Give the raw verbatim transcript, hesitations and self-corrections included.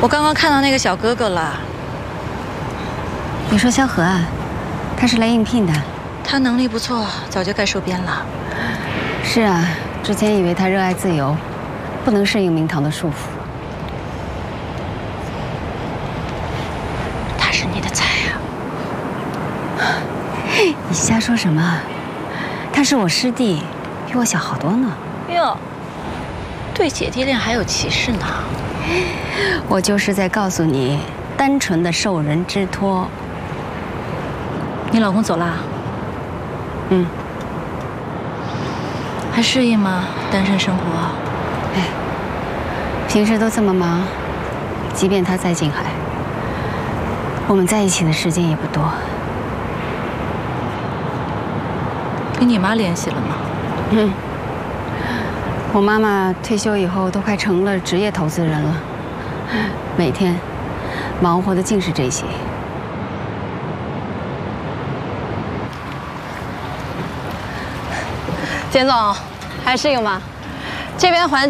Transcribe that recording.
我刚刚看到那个小哥哥了。 你说萧何啊？他是来应聘的。 他能力不错，早就该收编了。 是啊，之前以为他热爱自由，不能适应明堂的束缚。 他是你的菜啊！ 你瞎说什么？他是我师弟，比我小好多呢。 哟，对姐弟恋还有歧视呢？ 我就是在告诉你，单纯的受人之托。 你老公走啦？ 嗯。 还适应吗？单身生活？ 哎，平时都这么忙，即便他在静海，我们在一起的时间也不多。 跟你妈联系了吗？ 嗯。我妈妈退休以后都快成了职业投资人了，每天忙活的尽是这些。 简总，还适应吗？这边环境。